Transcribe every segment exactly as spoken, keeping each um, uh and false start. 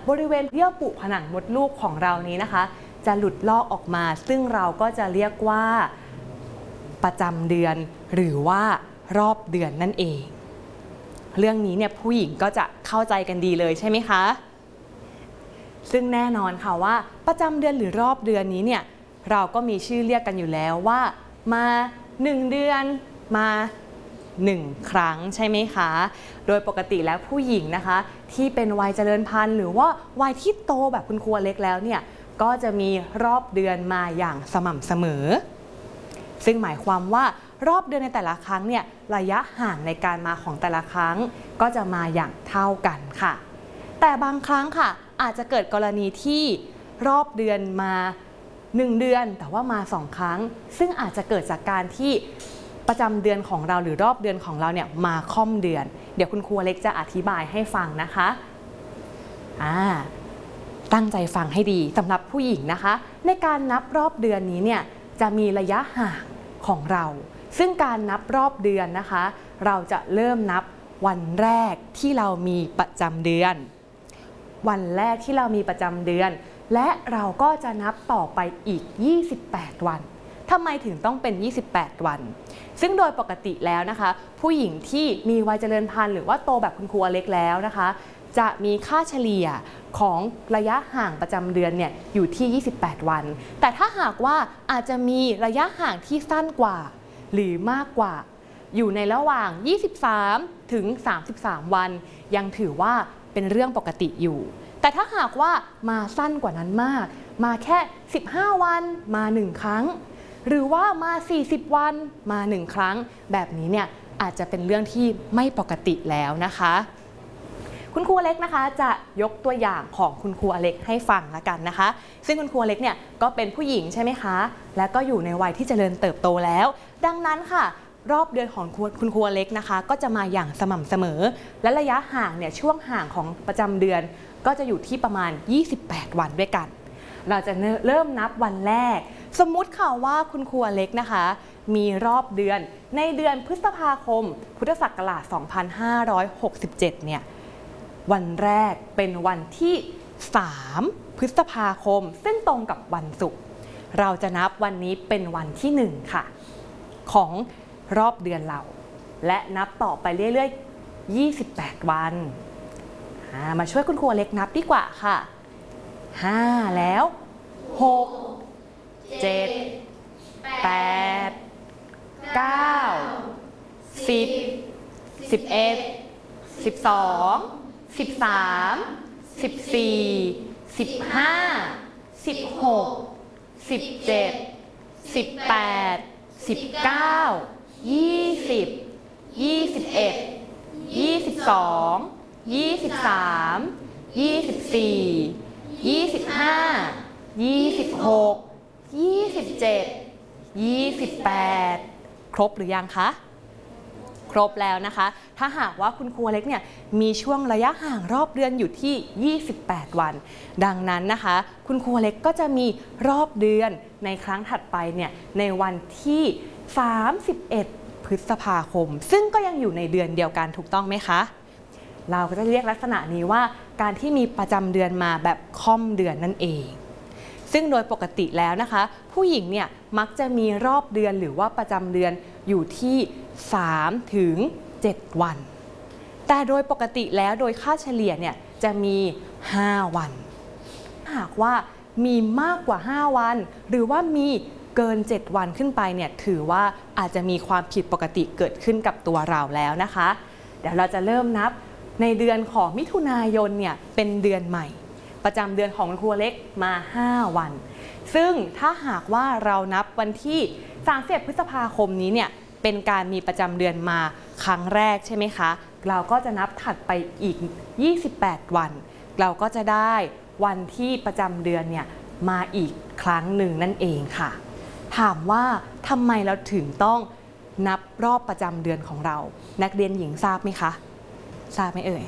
บริเวณเยื่อบุผนังมดลูกของเรานี้นะคะจะหลุดลอกออกมาซึ่งเราก็จะเรียกว่าประจำเดือนหรือว่ารอบเดือนนั่นเองเรื่องนี้เนี่ยผู้หญิงก็จะเข้าใจกันดีเลยใช่ไหมคะซึ่งแน่นอนค่ะว่าประจำเดือนหรือรอบเดือนนี้เนี่ยเราก็มีชื่อเรียกกันอยู่แล้วว่ามาหนึ่งเดือนมาหนึ่งครั้งใช่ไหมคะโดยปกติแล้วผู้หญิงนะคะที่เป็นวัยเจริญพันธุ์หรือว่าวัยที่โตแบบคุณครูเล็กแล้วเนี่ยก็จะมีรอบเดือนมาอย่างสม่ำเสมอซึ่งหมายความว่ารอบเดือนในแต่ละครั้งเนี่ยระยะห่างในการมาของแต่ละครั้งก็จะมาอย่างเท่ากันค่ะแต่บางครั้งค่ะอาจจะเกิดกรณีที่รอบเดือนมาหนึ่งเดือนแต่ว่ามาสองครั้งซึ่งอาจจะเกิดจากการที่ประจำเดือนของเราหรือรอบเดือนของเราเนี่ยมาค่อมเดือนเดี๋ยวคุณครูเล็กจะอธิบายให้ฟังนะคะอ่าตั้งใจฟังให้ดีสำหรับผู้หญิงนะคะในการนับรอบเดือนนี้เนี่ยจะมีระยะห่างของเราซึ่งการนับรอบเดือนนะคะเราจะเริ่มนับวันแรกที่เรามีประจำเดือนวันแรกที่เรามีประจำเดือนและเราก็จะนับต่อไปอีกยี่สิบแปดวันทำไมถึงต้องเป็นยี่สิบแปดวันซึ่งโดยปกติแล้วนะคะผู้หญิงที่มีวัยเจริญพันธุ์หรือว่าโตแบบคุณครูเล็กแล้วนะคะจะมีค่าเฉลี่ยของระยะห่างประจำเดือนเนี่ยอยู่ที่ยี่สิบแปดวันแต่ถ้าหากว่าอาจจะมีระยะห่างที่สั้นกว่าหรือมากกว่าอยู่ในระหว่างยี่สิบสามถึงสามสิบสามวันยังถือว่าเป็นเรื่องปกติอยู่แต่ถ้าหากว่ามาสั้นกว่านั้นมากมาแค่สิบห้าวันมาหนึ่งครั้งหรือว่ามาสี่สิบวันมาหนึ่งครั้งแบบนี้เนี่ยอาจจะเป็นเรื่องที่ไม่ปกติแล้วนะคะคุณครูเล็กนะคะจะยกตัวอย่างของคุณครูอเล็กให้ฟังละกันนะคะซึ่งคุณครูอเล็กเนี่ยก็เป็นผู้หญิงใช่ไหมคะและก็อยู่ในวัยที่เจริญเติบโตแล้วดังนั้นค่ะรอบเดือนของคุณครูอเล็กนะคะก็จะมาอย่างสม่ำเสมอและระยะห่างเนี่ยช่วงห่างของประจำเดือนก็จะอยู่ที่ประมาณยี่สิบแปดวันด้วยกันเราจะเริ่มนับวันแรกสมมุติค่ะว่าคุณครูอเล็กนะคะมีรอบเดือนในเดือนพฤษภาคมพุทธศักราชสองพันห้าร้อยหกสิบเจ็ดเนี่ยวันแรกเป็นวันที่สามพฤษภาคมซึ่งตรงกับวันศุกร์เราจะนับวันนี้เป็นวันที่หนึ่งค่ะของรอบเดือนเราและนับต่อไปเรื่อยๆยี่สิบแปดวันมาช่วยคุณครูเล็กนับดีกว่าค่ะห้าแล้วหก เจ็ด แปด เก้า สิบ สิบเอ็ด สิบสอง สิบสาม สิบสี่ สิบห้า สิบหก สิบเจ็ด สิบแปด สิบเก้า ยี่สิบ ยี่สิบเอ็ด ยี่สิบสอง ยี่สิบสาม ยี่สิบสี่ ยี่สิบห้า ยี่สิบหก ยี่สิบเจ็ด ยี่สิบแปดครบหรือยังคะครบแล้วนะคะถ้าหากว่าคุณครูเล็กเนี่ยมีช่วงระยะห่างรอบเดือนอยู่ที่ยี่สิบแปดวันดังนั้นนะคะคุณครูเล็กก็จะมีรอบเดือนในครั้งถัดไปเนี่ยในวันที่สามสิบเอ็ดพฤษภาคมซึ่งก็ยังอยู่ในเดือนเดียวกันถูกต้องไหมคะเราก็จะเรียกลักษณะนี้ว่าการที่มีประจำเดือนมาแบบค่อมเดือนนั่นเองซึ่งโดยปกติแล้วนะคะผู้หญิงเนี่ยมักจะมีรอบเดือนหรือว่าประจำเดือนอยู่ที่สามถึงเจ็ดวันแต่โดยปกติแล้วโดยค่าเฉลี่ยเนี่ยจะมีห้าวันหากว่ามีมากกว่าห้าวันหรือว่ามีเกินเจ็ดวันขึ้นไปเนี่ยถือว่าอาจจะมีความผิดปกติเกิดขึ้นกับตัวเราแล้วนะคะเดี๋ยวเราจะเริ่มนับในเดือนของมิถุนายนเนี่ยเป็นเดือนใหม่ประจำเดือนของคุณครูเล็กมาห้าวันซึ่งถ้าหากว่าเรานับวันที่สามสิบเอ็ดพฤษภาคมนี้เนี่ยเป็นการมีประจำเดือนมาครั้งแรกใช่ไหมคะเราก็จะนับถัดไปอีกยี่สิบแปดวันเราก็จะได้วันที่ประจำเดือนเนี่ยมาอีกครั้งหนึ่งนั่นเองค่ะถามว่าทำไมเราถึงต้องนับรอบประจำเดือนของเรานักเรียนหญิงทราบไหมคะทราบไหมเอ่ย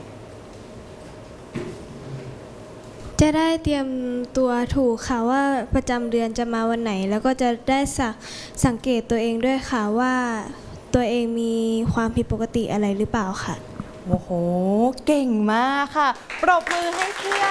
จะได้เตรียมตัวถูกค่ะว่าประจำเดือนจะมาวันไหนแล้วก็จะได้สักสังเกตตัวเองด้วยค่ะว่าตัวเองมีความผิดปกติอะไรหรือเปล่าค่ะโอ้โหเก่งมากค่ะปรบมือให้เพื่อน